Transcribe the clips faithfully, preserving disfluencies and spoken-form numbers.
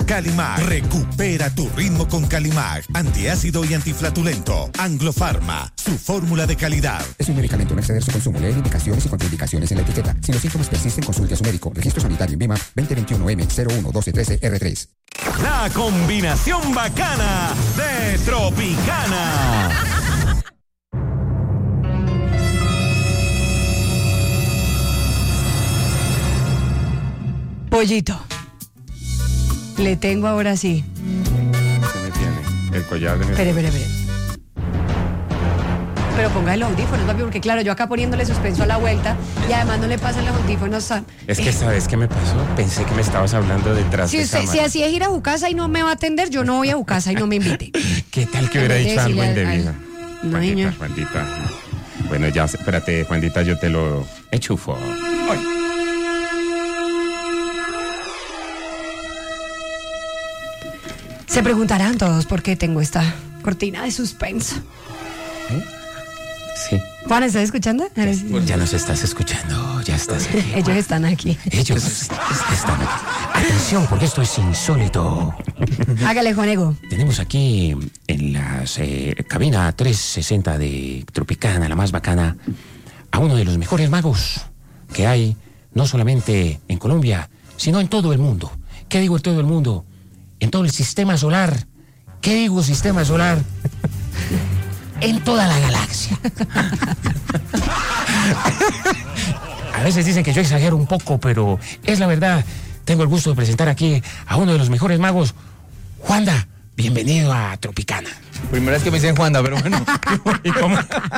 Calimag. Recupera tu ritmo con Calimag. Antiácido y antiflatulento. Anglo-Pharma, su fórmula de calidad. Es un medicamento, no exceder su consumo. Lee indicaciones y contraindicaciones en la etiqueta. Si los síntomas persisten, consulte a su médico. Registro sanitario en B I M A veinte veintiuno M cero uno doce trece R tres. La combinación bacana de Tropicana. Pollito. Le tengo ahora sí. ¿Qué me tiene? El collar de mi... Espere, espere, espere. Pero ponga los audífonos, papi, porque claro, yo acá poniéndole suspenso a la vuelta y además no le pasan los audífonos a... Es que esta vez que me pasó, pensé que me estabas hablando detrás Si, de usted, cámara. si así es ir a Bucasa y no me va a atender, yo no voy a Bucasa y no me invite. ¿Qué tal que hubiera En vez de dicho algo decirle al- indebido? No, Juanita, niño. Juanita. Bueno, ya, espérate, Juanita, yo te lo enchufo. Ay. Se preguntarán todos por qué tengo esta cortina de suspenso. ¿Eh? Sí. Juan, ¿estás escuchando? Ahora sí. Ya nos estás escuchando, ya estás aquí. Ellos están aquí. Ellos están aquí. Atención, porque esto es insólito. Hágale, Juanego. Tenemos aquí en la eh, cabina trescientos sesenta de Tropicana, la más bacana, a uno de los mejores magos que hay, no solamente en Colombia, sino en todo el mundo. ¿Qué digo en todo el mundo? En todo el sistema solar. ¿Qué digo sistema solar? En toda la galaxia. A veces dicen que yo exagero un poco, pero es la verdad. Tengo el gusto de presentar aquí a uno de los mejores magos, Juanda. Bienvenido a Tropicana. Primera vez que me dicen Juanda, pero bueno. ¿Y cómo?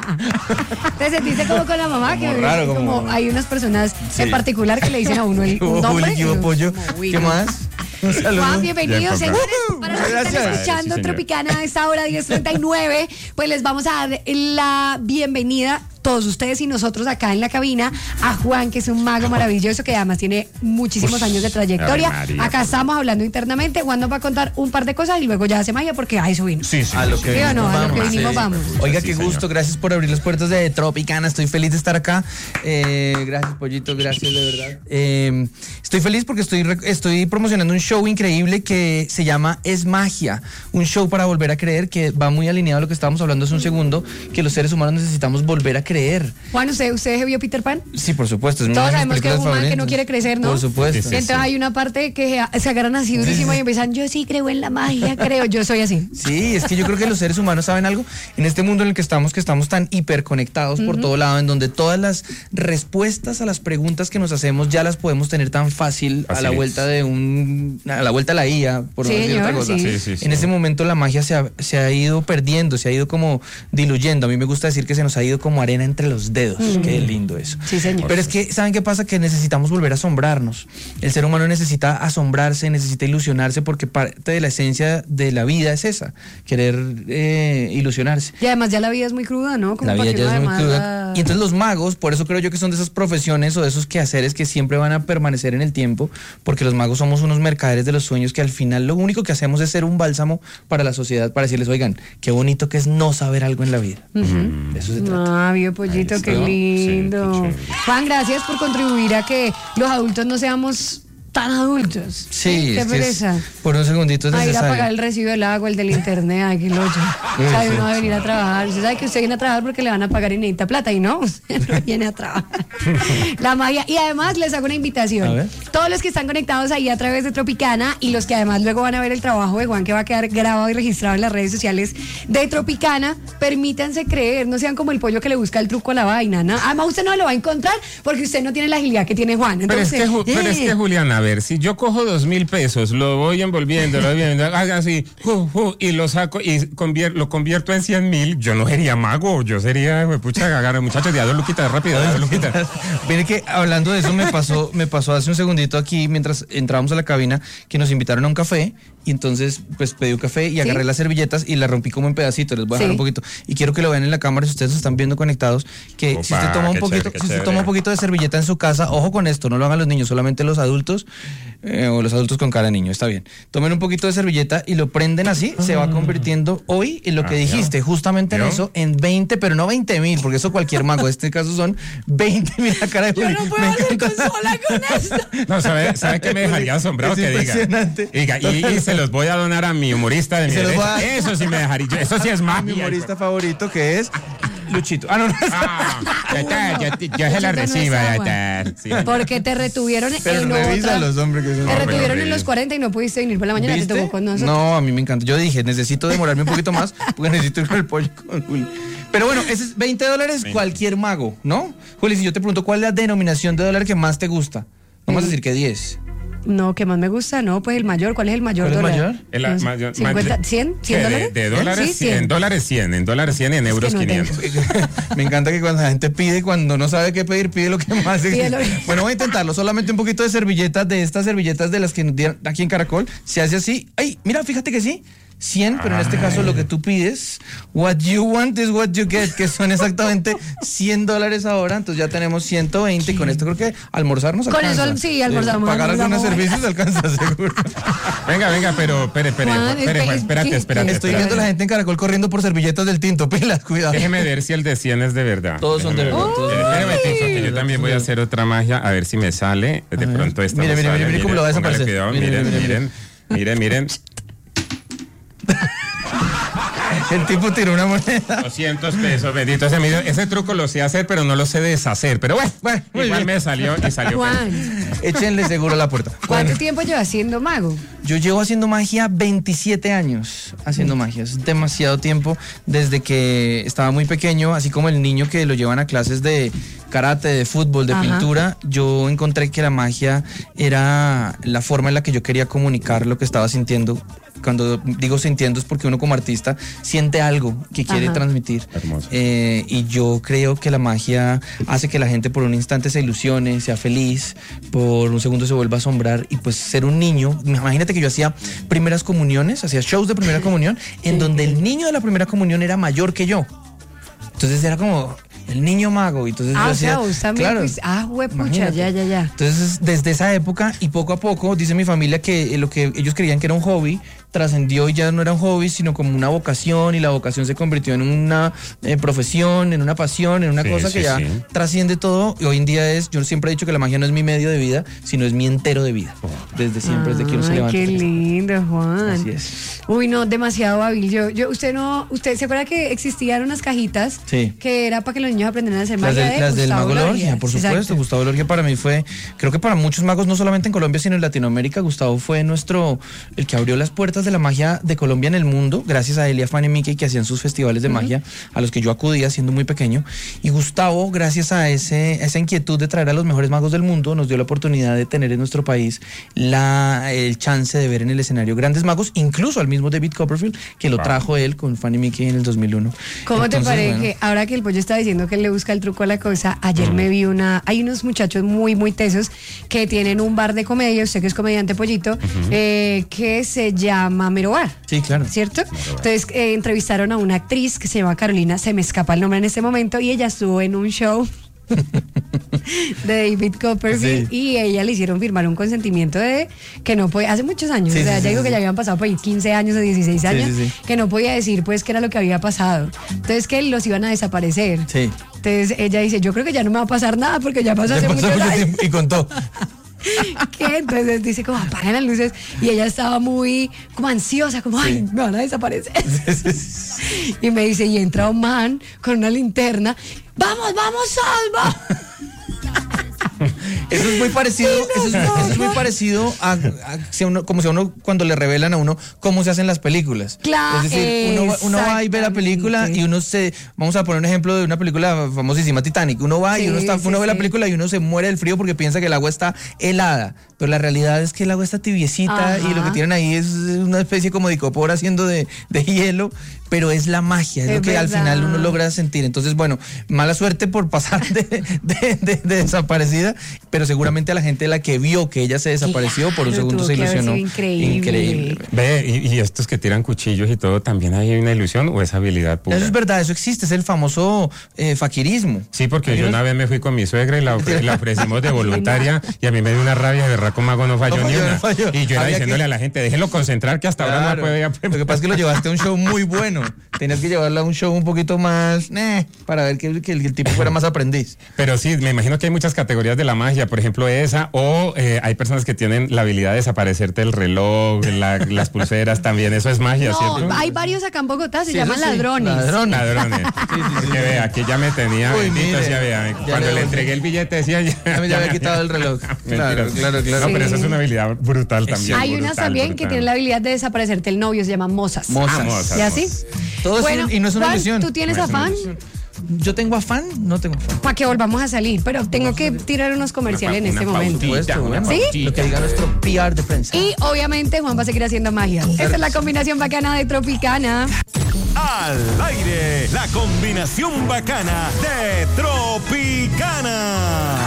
¿Te sentiste como con la mamá? Como que raro, como, como- hay unas personas Sí. en particular que le dicen a uno el ¿Qué un hubo, nombre. Juli? ¿Qué hubo, y uno pollo? como, uy, ¿Qué no. más? Un saludo. Juan, bienvenidos, Bien, señores. papá. Para los que están Gracias. escuchando Sí, señor. Tropicana a esta hora diez treinta y nueve, pues les vamos a dar la bienvenida, todos ustedes y nosotros acá en la cabina, a Juan, que es un mago maravilloso, que además tiene muchísimos Uf, años de trayectoria. Ave María, Acá por estamos hablando internamente. Juan nos va a contar un par de cosas y luego ya hace magia porque a eso vino. Sí, sí. A lo sí, que sí. ¿Sí o no? A lo que vamos, vinimos sí. vamos. Oiga, Sí, qué señor. gusto, gracias por abrir las puertas de Tropicana, estoy feliz de estar acá. Eh, gracias, Pollito, gracias de verdad. Eh, estoy feliz porque estoy, rec- estoy promocionando un show increíble que se llama Es Magia, un show para volver a creer, que va muy alineado a lo que estábamos hablando hace un segundo, que los seres humanos necesitamos volver a creer. Juan, ¿usted, usted vio Peter Pan? Sí, por supuesto, es una Todos de mis sabemos que es un películas man que no favoritas. quiere crecer, ¿no? Por supuesto. Sí, sí. Entonces hay una parte que se agarran así durísimo y empiezan, yo sí creo en la magia, creo, yo soy así. Sí, es que yo creo que los seres humanos saben algo en este mundo en el que estamos, que estamos tan hiperconectados por todo lado, en donde todas las respuestas a las preguntas que nos hacemos ya las podemos tener tan fácil a Así la es. vuelta de un, a la vuelta a la I A, por no Sí, decir otra señor, cosa. sí. Sí, sí, sí. En este momento la magia se ha, se ha ido perdiendo, se ha ido como diluyendo. A mí me gusta decir que se nos ha ido como arena entre los dedos. Qué lindo eso. Sí, señor. Pero es que, ¿saben qué pasa? Que necesitamos volver a asombrarnos. El ser humano necesita asombrarse, necesita ilusionarse, porque parte de la esencia de la vida es esa, querer eh, ilusionarse. Y además ya la vida es muy cruda, ¿no? Como La para vida que ya uno es muy además cruda. la- Y entonces los magos, por eso creo yo que son de esas profesiones o de esos quehaceres que siempre van a permanecer en el tiempo, porque los magos somos unos mercaderes de los sueños que al final lo único que hacemos es ser un bálsamo para la sociedad, para decirles, oigan, qué bonito que es no saber algo en la vida. De eso se trata. Ah, vio Pollito, Ahí qué está. lindo. Sí, qué chévere. Juan, gracias por contribuir a que los adultos no seamos tan adultos. Sí, Qué es que es- pereza. por un segundito es A ir a necesario. pagar el recibo del agua, el del internet, ay, qué locho. O sea, uno va a venir a trabajar. Usted sabe que usted viene a trabajar porque le van a pagar y necesita plata, y no, usted no viene a trabajar. La magia. Y además les hago una A invitación. ver. Todos los que están conectados ahí a través de Tropicana y los que además luego van a ver el trabajo de Juan, que va a quedar grabado y registrado en las redes sociales de Tropicana, permítanse creer, no sean como el pollo que le busca el truco a la vaina, ¿no? Además usted no lo va a encontrar porque usted no tiene la agilidad que tiene Juan. Pero es, Entonces, que, Ju- pero es eh, que, Julián, a ver, si yo cojo dos mil pesos, lo voy envolviendo, lo voy envolviendo, haga así, ju, ju, y lo saco y convier- lo convierto en cien mil, yo no sería mago, yo sería, güey, pucha, agarra, muchachos, de a dos luquitas, rápido, de a dos luquitas. Mire que hablando de eso me pasó, me pasó hace un segundito aquí mientras entrábamos a la cabina que nos invitaron a un café y entonces pues pedí un café y agarré ¿Sí? las servilletas y las rompí como en pedacitos, les voy a dejar Sí. un poquito. Y quiero que lo vean en la cámara si ustedes están viendo conectados, que Opa, si usted toma un qué poquito, chévere, qué si usted chévere. toma un poquito de servilleta en su casa, ojo con esto, no lo hagan los niños, solamente los adultos eh, o los adultos con cara de niño, está bien. Tomen un poquito de servilleta y lo prenden así, se va convirtiendo hoy en lo que Ah, dijiste, justamente en ¿Vio? eso, en veinte, pero no veinte mil, porque eso cualquier mago, en este caso son veinte mil la cara de Yo Juli. no puedo Me hacer encanta. consola con esto. No, ¿sabe, sabe qué me dejaría asombrado? Es Que diga. impresionante. Diga, y, y se los voy a donar a mi humorista de mi Se los derecha. voy a- Eso sí me dejaría. yo- Eso sí es Mi magia. humorista favorito que es Luchito. Ah, no, no. Ah, ya está, ya, ya se la Luchito no es reciba, ya agua. está. Sí. Porque te retuvieron Pero en revisa otra. los hombres que son. Te No, retuvieron pero en los sí. cuarenta y no pudiste venir por la mañana. ¿Viste? Te tocó con nosotros. No, a mí me encanta. Yo dije, necesito demorarme un poquito más porque necesito ir con el pollo con Juli. Pero bueno, ese es veinte dólares cualquier mago, ¿no? Juli, si yo te pregunto, ¿cuál es la denominación de dólar que más te gusta? Vamos a decir que diez. No, que más me gusta, no, pues el mayor. ¿Cuál es el mayor ¿Cuál es dólar? mayor? El, No sé, mayor- cincuenta, ma- cien, cien de- dólares. De, dólares, Sí, cien. en dólares cien, en dólares cien y en Es que euros no tengo. quinientos. Me encanta que cuando la gente pide, cuando no sabe qué pedir, pide lo que más Pide lo existe. que- Bueno, voy a intentarlo. Solamente un poquito de servilletas, de estas servilletas de las que nos dieron aquí en Caracol. Se hace así. Ay, mira, fíjate que sí. cien, pero en este caso lo que tú pides, what you want is what you get, que son exactamente cien dólares ahora. Entonces ya tenemos ciento veinte y con esto creo que almorzar nos Con alcanza. eso, sí, almorzamos, Pagar algunos almorzamos. servicios alcanza, seguro. Venga, venga, pero espere, espere, Juan, espere, es que- espérate, ¿qué? espérate. Estoy espérate. viendo a la gente en Caracol corriendo por servilletas del tinto. Pilas, cuidado. Déjeme ver si el de cien es de verdad. Todos son de Déjeme verdad, ver. todos son de Espérame, verdad. Tito, que yo también voy a hacer otra magia a ver si me sale. De ver. pronto esta Mire, no mire, sale. mire, mire cómo lo va a póngale desaparecer. cuidado, Mire, miren, mire, miren, miren, miren. El tipo tiró una moneda. doscientos pesos, bendito. Ese, mire, ese truco lo sé hacer, pero no lo sé deshacer. Pero bueno, Bueno, muy igual bien. me salió y salió. Juan, Échenle seguro a la puerta. ¿cuánto Bueno, tiempo llevas siendo mago? yo llevo haciendo magia veintisiete años haciendo magia. Es demasiado tiempo desde que estaba muy pequeño, así como el niño que lo llevan a clases de karate, de fútbol, de Ajá. pintura. Yo encontré que la magia era la forma en la que yo quería comunicar lo que estaba sintiendo. Cuando digo sintiendo es porque uno como artista siente algo que quiere Ajá. transmitir. Hermoso. Eh, y yo creo que la magia hace que la gente por un instante se ilusione, sea feliz, por un segundo se vuelva a asombrar. Y pues ser un niño, imagínate que yo hacía primeras comuniones, hacía shows de primera comunión, en donde el niño de la primera comunión era mayor que yo. Entonces era como el niño mago. Y entonces Ah, yo o sea, hacía, vos también. claro, pues, ah, huepucha, imagínate. ya, ya, ya. Entonces, desde esa época y poco a poco, dice mi familia que eh, lo que ellos creían que era un hobby, trascendió y ya no era un hobby, sino como una vocación, y la vocación se convirtió en una eh, profesión, en una pasión, en una Sí, cosa sí, que ya sí. trasciende todo. Y hoy en día es, yo siempre he dicho que la magia no es mi medio de vida, sino es mi entero de vida. Desde siempre, desde que uno se Ay, levanta. qué lindo, Juan. Así es. Uy, no, demasiado hábil. Yo, yo, usted no, usted se acuerda que existían unas cajitas Sí. que era para que los niños aprendieran a hacer Las, magia del- de las del Gustavo Mago Lorgia, Lorgia. por supuesto. Exacto. Gustavo Lorgia para mí fue, creo que para muchos magos, no solamente en Colombia, sino en Latinoamérica, Gustavo fue nuestro, el que abrió las puertas de la magia de Colombia en el mundo, gracias a él y a Fanny Mickey, que hacían sus festivales de magia, a los que yo acudía siendo muy pequeño. Y Gustavo, gracias a, ese, a esa inquietud de traer a los mejores magos del mundo, nos dio la oportunidad de tener en nuestro país la, el chance de ver en el escenario grandes magos, incluso al mismo David Copperfield, que lo trajo él con Fanny Mickey en el dos mil uno. ¿Cómo te Entonces, parece bueno, que ahora que el pollo está diciendo que él le busca el truco a la cosa, ayer me vi una, hay unos muchachos muy, muy tesos que tienen un bar de comedia, usted que es comediante pollito, eh, que se llama Merobar. Sí, claro. ¿Cierto? Entonces eh, entrevistaron a una actriz que se llama Carolina, se me escapa el nombre en este momento, y ella estuvo en un show de David Copperfield Sí. y ella le hicieron firmar un consentimiento de que no puede, hace muchos años, Sí, o sea, sí, ya sí, digo sí. que ya habían pasado por ahí quince años o dieciséis años, sí, sí. que no podía decir pues qué era lo que había pasado. Entonces que los iban a desaparecer. Sí. Entonces ella dice, yo creo que ya no me va a pasar nada porque ya pasó Ya hace pasó muchos mucho años. tiempo y contó. ¿Qué? Entonces dice como apagan las luces y ella estaba muy como ansiosa, como ay, me van a desaparecer. Y me dice, y entra un man con una linterna, vamos, vamos, salva. Eso es muy parecido, eso es, eso es muy parecido a, a si a uno, como si a uno cuando le revelan a uno cómo se hacen las películas. Claro, Es decir, uno, va- uno va y ve la película exactamente. y uno se, vamos a poner un ejemplo de una película famosísima, Titanic. Uno va y Sí, uno está, sí, uno ve la sí. película y uno se muere del frío porque piensa que el agua está helada, pero la realidad es que el agua está tibiecita y lo que Ajá. tienen ahí es una especie como de icopor haciendo de, de hielo, pero es la magia, es, Es lo que al verdad. final uno logra sentir. Entonces, bueno, mala suerte por pasar de, de- de- de desaparecida, pero pero seguramente a la gente la que vio que ella se desapareció por un Claro, segundo tuvo se que haber ilusionó. sido increíble. Increíble. Ve, y, y estos que tiran cuchillos y todo, ¿también hay una ilusión o es habilidad pura? Eso es verdad, eso existe, es el famoso eh, faquirismo. Sí, porque yo una vez me fui con mi suegra y la, ofre- la ofrecimos de voluntaria y a mí me dio una rabia de verdad con Mago no falló No ni falló, una. no falló. Y yo era Había diciéndole que- a la gente, déjenlo concentrar que hasta ahora no Claro. puede. Lo que pasa es que lo llevaste a un show muy bueno. Tenías que llevarlo a un show un poquito más, eh, para ver que, que el, el tipo fuera más aprendiz. Pero sí, me imagino que hay muchas categorías de la magia, por ejemplo esa, o eh, hay personas que tienen la habilidad de desaparecerte el reloj, la- las pulseras también, eso es magia, No, ¿cierto? hay varios acá en Bogotá, se Sí, llaman eso sí, ladrones. ladrones. Ladrones. Porque vea, aquí ya me tenía, Uy, bendito, mire, decía, vea, ya cuando le- le entregué el billete decía ya. Ya me había quitado el reloj. Mentiras. Claro, claro, claro. No, pero Sí. eso es una habilidad brutal también. Hay unas brutal, también que brutal. tienen la habilidad de desaparecerte el novio, se llaman mozas. Mozas. Ah, mozas, ¿Y así? mozas. Todo es Bueno, un- y no es una Juan, ilusión. ¿tú tienes No es una afán? ilusión. ¿Yo tengo afán? No tengo afán. Para que volvamos a salir, pero tengo que tirar unos comerciales en Una este pa- momento. pautita, Supuesto, una bueno. ¿Sí? pautita. Lo que diga nuestro P R de prensa. Y obviamente Juan va a seguir haciendo magia. Esta es la combinación bacana de Tropicana. Al aire, la combinación bacana de Tropicana.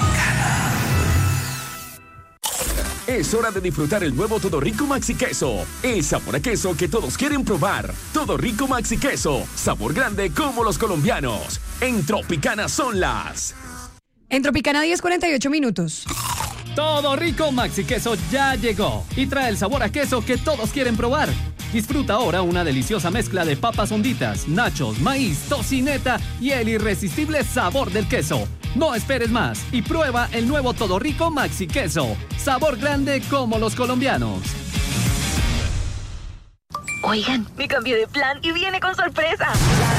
Es hora de disfrutar el nuevo Todo Rico Maxi Queso. El sabor a queso que todos quieren probar. Todo Rico Maxi Queso. Sabor grande como los colombianos. En Tropicana son las... En Tropicana diez cuarenta y ocho minutos. Todo Rico Maxi Queso ya llegó y trae el sabor a queso que todos quieren probar. Disfruta ahora una deliciosa mezcla de papas honditas, nachos, maíz, tocineta y el irresistible sabor del queso. No esperes más y prueba el nuevo Todo Rico Maxi Queso. Sabor grande como los colombianos. Oigan, me cambié de plan y viene con sorpresa.